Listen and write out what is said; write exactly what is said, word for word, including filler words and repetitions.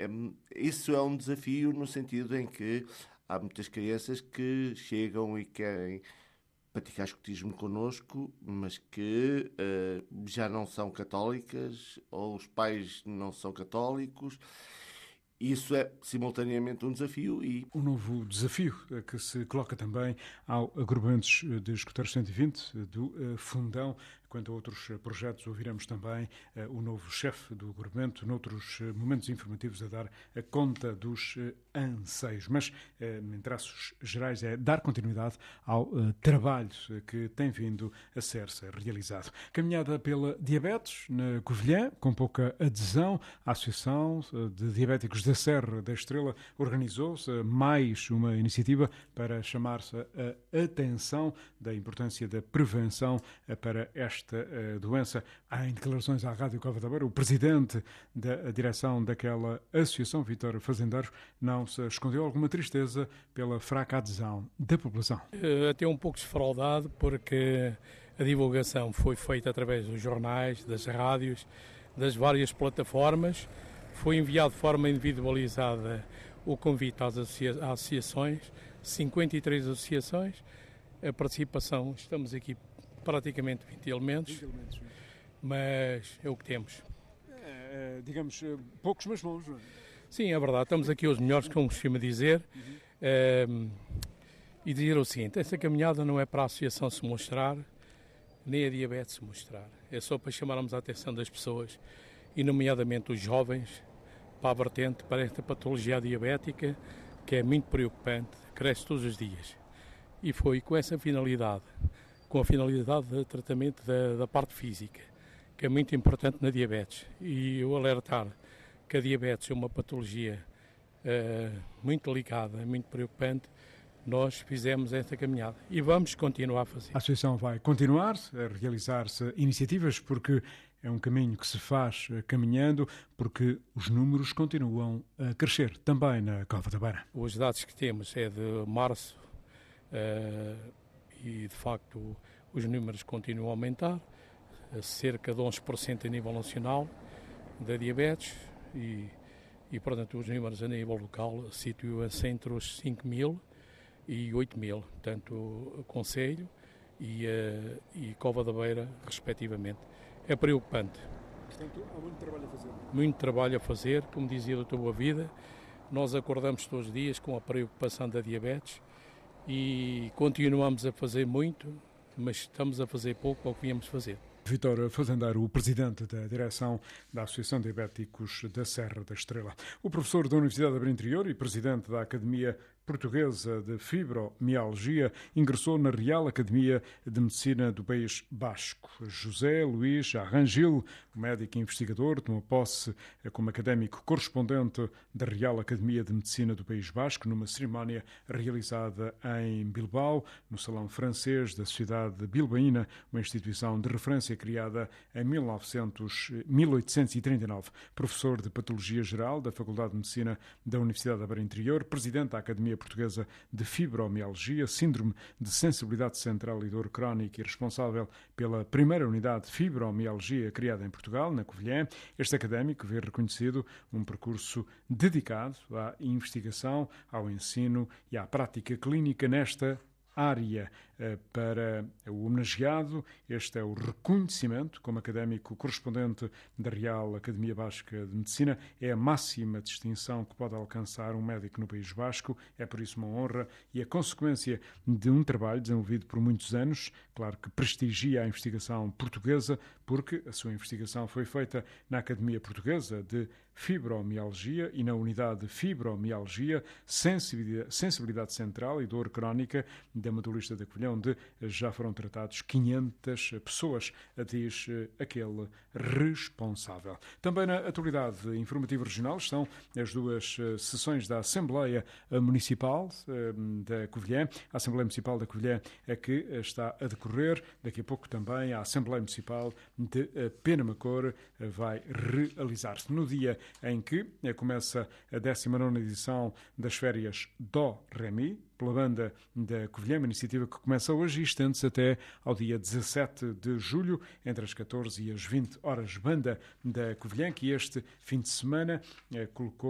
isso é um desafio no sentido em que há muitas crianças que chegam e querem praticar escotismo connosco, mas que uh, já não são católicas ou os pais não são católicos. Isso é simultaneamente um desafio e... Um novo desafio que se coloca também ao agrupamentos de escuteiros cento e vinte do Fundão. Quanto a outros projetos, ouviremos também uh, o novo chefe do agrupamento noutros uh, momentos informativos a dar a conta dos uh, anseios. Mas, uh, em traços gerais, é dar continuidade ao uh, trabalho que tem vindo a ser-se realizado. Caminhada pela diabetes na Covilhã, com pouca adesão, a Associação de Diabéticos da Serra da Estrela organizou-se mais uma iniciativa para chamar-se a atenção da importância da prevenção para esta esta uh, doença. Há em declarações à Rádio Cova da Beira, o presidente da direção daquela associação, Vítor Fazendeiro, não se escondeu alguma tristeza pela fraca adesão da população. Até um pouco desfraudado, porque a divulgação foi feita através dos jornais, das rádios, das várias plataformas, foi enviado de forma individualizada o convite às associa- associações, cinquenta e três associações, a participação, estamos aqui praticamente vinte elementos, vinte elementos, mas é o que temos. É, digamos, poucos mas bons, não é? Sim, é verdade, estamos aqui os melhores, como costuma dizer, uhum. é, e dizer o seguinte, essa caminhada não é para a associação se mostrar, nem a diabetes se mostrar, é só para chamarmos a atenção das pessoas, e nomeadamente os jovens, para a vertente, para esta patologia diabética, que é muito preocupante, cresce todos os dias. E foi com essa finalidade, com a finalidade de tratamento da, da parte física, que é muito importante na diabetes. E eu alertar que a diabetes é uma patologia uh, muito delicada, muito preocupante, nós fizemos esta caminhada e vamos continuar a fazer. A Associação vai continuar a realizar-se iniciativas porque é um caminho que se faz caminhando, porque os números continuam a crescer também na Cova da Beira. Os dados que temos é de março, uh, e, de facto, os números continuam a aumentar, cerca de onze por cento a nível nacional da diabetes e, e, portanto, os números a nível local situam-se entre os cinco mil e oito mil, tanto o Conselho e, uh, e Cova da Beira, respectivamente. É preocupante. Portanto, há muito trabalho a fazer. Muito trabalho a fazer, como dizia o doutor Boavida, nós acordamos todos os dias com a preocupação da diabetes, e continuamos a fazer muito, mas estamos a fazer pouco ao que viemos fazer. Vítor Fazendeiro, o presidente da direção da Associação de Diabéticos da Serra da Estrela. O professor da Universidade de Aveiro Interior e presidente da Academia Portuguesa de Fibromialgia ingressou na Real Academia de Medicina do País Basco. José Luís Arrangil, o médico investigador, tomou posse como académico correspondente da Real Academia de Medicina do País Basco numa cerimónia realizada em Bilbao, no Salão Francês da Sociedade Bilbaína, uma instituição de referência criada em mil oitocentos e trinta e nove. Professor de Patologia Geral da Faculdade de Medicina da Universidade de Aveiro Interior, presidente da Academia Portuguesa de Fibromialgia, Síndrome de Sensibilidade Central e Dor Crónica e responsável pela primeira unidade de fibromialgia criada em Portugal, na Covilhã. Este académico vê reconhecido um percurso dedicado à investigação, ao ensino e à prática clínica nesta área. Para o homenageado, este é o reconhecimento como académico correspondente da Real Academia Basca de Medicina. É a máxima distinção que pode alcançar um médico no País Basco. É por isso uma honra e a consequência de um trabalho desenvolvido por muitos anos. Claro que prestigia a investigação portuguesa, porque a sua investigação foi feita na Academia Portuguesa de Fibromialgia e na unidade de Fibromialgia, Sensibilidade, Sensibilidade Central e Dor Crónica da Metalurgista da Covilhã, onde já foram tratados quinhentas pessoas, diz aquele responsável. Também na atualidade informativa regional estão as duas sessões da Assembleia Municipal da Covilhã. A Assembleia Municipal da Covilhã é que está a decorrer. Daqui a pouco também a Assembleia Municipal de Penamacor vai realizar-se. No dia em que começa a décima nona edição das férias Dó Remi, pela banda da Covilhã, uma iniciativa que começa hoje e estende-se até ao dia dezassete de julho, entre as catorze e as vinte horas. Banda da Covilhã, que este fim de semana eh, colocou